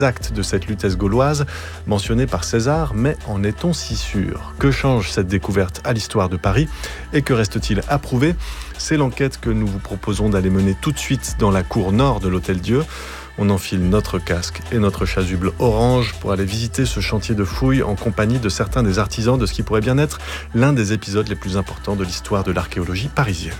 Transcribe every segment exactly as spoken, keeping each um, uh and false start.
exacte de cette lutèce gauloise mentionnée par César, mais en est-on si sûr ? Que change cette découverte à l'histoire de Paris et que reste-t-il à prouver ? C'est l'enquête que nous vous proposons d'aller mener tout de suite dans la cour nord de l'Hôtel-Dieu. On enfile notre casque et notre chasuble orange pour aller visiter ce chantier de fouilles en compagnie de certains des artisans de ce qui pourrait bien être l'un des épisodes les plus importants de l'histoire de l'archéologie parisienne.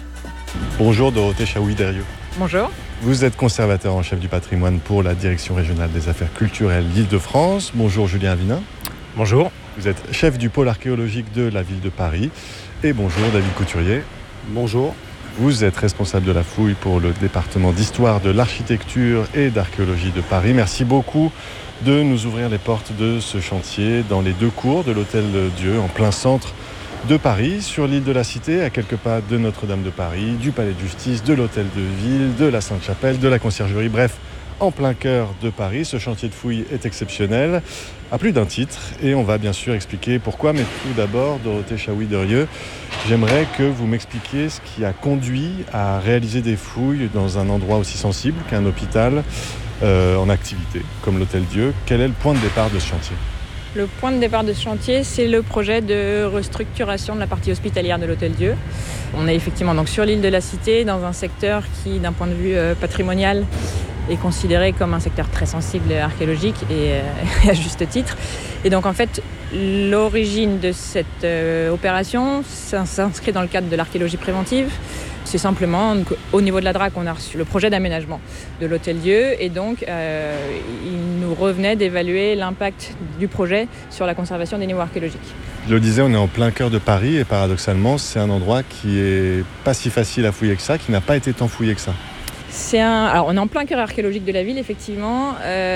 Bonjour Dorothée Chaouy-Derieux. Bonjour. Vous êtes conservateur en chef du patrimoine pour la Direction régionale des affaires culturelles d'Île-de-France. Bonjour Julien Avinin. Bonjour. Vous êtes chef du pôle archéologique de la ville de Paris. Et bonjour David Couturier. Bonjour. Vous êtes responsable de la fouille pour le département d'histoire de l'architecture et d'archéologie de Paris. Merci beaucoup de nous ouvrir les portes de ce chantier dans les deux cours de l'Hôtel-Dieu, en plein centre de Paris, sur l'île de la Cité, à quelques pas de Notre-Dame de Paris, du Palais de Justice, de l'Hôtel de Ville, de la Sainte-Chapelle, de la Conciergerie, bref, en plein cœur de Paris. Ce chantier de fouilles est exceptionnel, à plus d'un titre, et on va bien sûr expliquer pourquoi. Mais tout d'abord, Dorothée Chaouy-Derieux, j'aimerais que vous m'expliquiez ce qui a conduit à réaliser des fouilles dans un endroit aussi sensible qu'un hôpital euh, en activité, comme l'Hôtel-Dieu. Quel est le point de départ de ce chantier ? Le point de départ de ce chantier, c'est le projet de restructuration de la partie hospitalière de l'Hôtel-Dieu. On est effectivement donc sur l'île de la Cité, dans un secteur qui, d'un point de vue euh, patrimonial, est considéré comme un secteur très sensible et archéologique, et, euh, et à juste titre. Et donc en fait, l'origine de cette euh, opération ça, s'inscrit dans le cadre de l'archéologie préventive. C'est simplement donc, au niveau de la D R A C, on a reçu le projet d'aménagement de l'Hôtel-Dieu, et donc euh, il nous revenait d'évaluer l'impact du projet sur la conservation des niveaux archéologiques. Je le disais, on est en plein cœur de Paris, et paradoxalement, c'est un endroit qui est pas si facile à fouiller que ça, qui n'a pas été tant fouillé que ça. C'est un... Alors, on est en plein cœur archéologique de la ville, effectivement,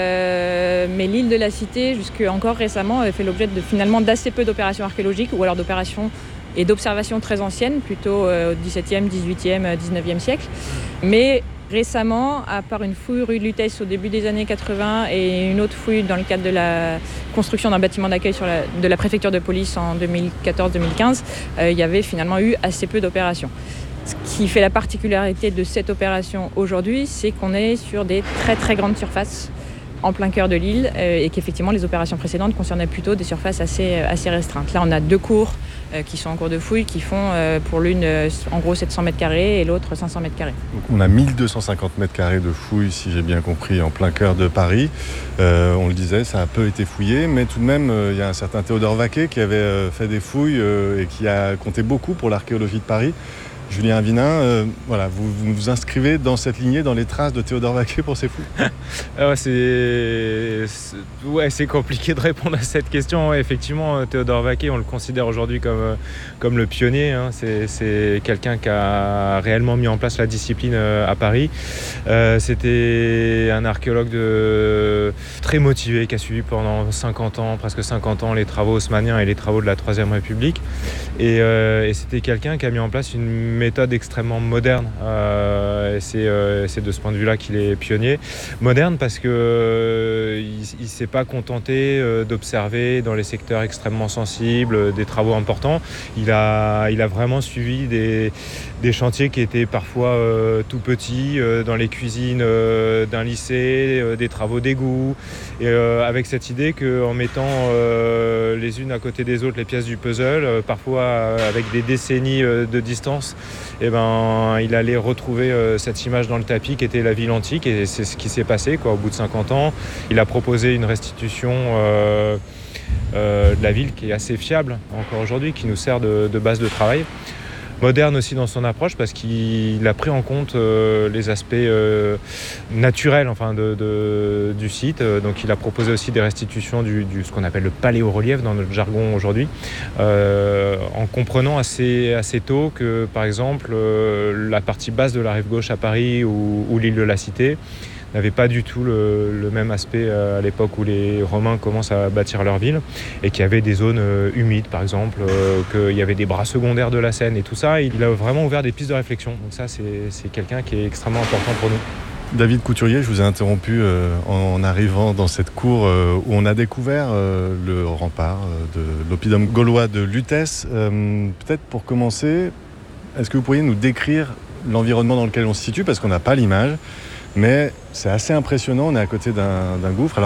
euh, mais l'île de la Cité, jusqu'à encore récemment, avait fait l'objet de, finalement d'assez peu d'opérations archéologiques, ou alors d'opérations et d'observations très anciennes, plutôt euh, au dix-septième, dix-huitième, dix-neuvième siècle. Mais récemment, à part une fouille rue de Lutèce au début des années quatre-vingts et une autre fouille dans le cadre de la construction d'un bâtiment d'accueil sur la, de la préfecture de police en deux mille quatorze deux mille quinze, euh, il y avait finalement eu assez peu d'opérations. Ce qui fait la particularité de cette opération aujourd'hui, c'est qu'on est sur des très très grandes surfaces en plein cœur de l'île euh, et qu'effectivement les opérations précédentes concernaient plutôt des surfaces assez, assez restreintes. Là, on a deux cours euh, qui sont en cours de fouille qui font euh, pour l'une euh, en gros sept cents mètres carrés et l'autre cinq cents mètres carrés. Donc on a mille deux cent cinquante mètres carrés de fouilles, si j'ai bien compris, en plein cœur de Paris. Euh, on le disait, ça a peu été fouillé, mais tout de même, il euh, y a un certain Théodore Vaquet qui avait euh, fait des fouilles euh, et qui a compté beaucoup pour l'archéologie de Paris. Julien Avinin, euh, voilà, vous, vous vous inscrivez dans cette lignée, dans les traces de Théodore Vaquet pour ces fouilles. Alors c'est... C'est... Ouais, c'est compliqué de répondre à cette question. Ouais, effectivement, Théodore Vaquet, on le considère aujourd'hui comme, comme le pionnier. Hein. C'est, c'est quelqu'un qui a réellement mis en place la discipline à Paris. Euh, c'était un archéologue de... très motivé qui a suivi pendant cinquante ans, presque cinquante ans, les travaux haussmanniens et les travaux de la Troisième République. Et, euh, et c'était quelqu'un qui a mis en place une méthode extrêmement moderne. Euh, et c'est, euh, c'est de ce point de vue-là qu'il est pionnier. Moderne parce qu'il euh, ne s'est pas contenté euh, d'observer dans les secteurs extrêmement sensibles euh, des travaux importants. Il a, il a vraiment suivi des, des chantiers qui étaient parfois euh, tout petits, euh, dans les cuisines euh, d'un lycée, euh, des travaux d'égout, et euh, avec cette idée qu'en mettant euh, les unes à côté des autres les pièces du puzzle, euh, parfois euh, avec des décennies euh, de distance, et ben, il allait retrouver euh, cette image dans le tapis qui était la ville antique, et c'est ce qui s'est passé quoi, au bout de cinquante ans. Il a proposé une restitution euh, euh, de la ville qui est assez fiable encore aujourd'hui, qui nous sert de, de base de travail. Moderne aussi dans son approche parce qu'il a pris en compte euh, les aspects euh, naturels enfin, de, de, du site. Donc il a proposé aussi des restitutions du, du ce qu'on appelle le paléorelief dans notre jargon aujourd'hui, euh, en comprenant assez, assez tôt que par exemple euh, la partie basse de la rive gauche à Paris ou, ou l'île de la Cité n'avait pas du tout le, le même aspect à l'époque où les Romains commencent à bâtir leur ville, et qu'il y avait des zones humides par exemple, euh, qu'il y avait des bras secondaires de la Seine et tout ça. Il a vraiment ouvert des pistes de réflexion. Donc ça, c'est, c'est quelqu'un qui est extrêmement important pour nous. David Couturier, je vous ai interrompu euh, en arrivant dans cette cour euh, où on a découvert euh, le rempart euh, de l'oppidum gaulois de Lutèce. Euh, peut-être pour commencer, est-ce que vous pourriez nous décrire l'environnement dans lequel on se situe, parce qu'on n'a pas l'image, mais c'est assez impressionnant, on est à côté d'un, d'un gouffre. Alors